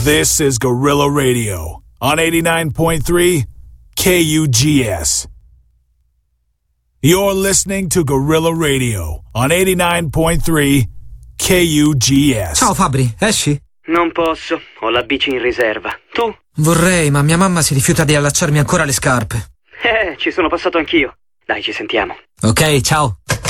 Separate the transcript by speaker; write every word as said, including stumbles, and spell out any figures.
Speaker 1: This is Gorilla Radio on eighty-nine point three K U G S. You're listening to Gorilla Radio on eighty-nine point three K U G S.
Speaker 2: Ciao Fabri, esci?
Speaker 3: Non posso, ho la bici in riserva. Tu?
Speaker 2: Vorrei, ma mia mamma si rifiuta di allacciarmi ancora le scarpe.
Speaker 3: Eh, ci sono passato anch'io. Dai, ci sentiamo.
Speaker 2: Ok, ciao.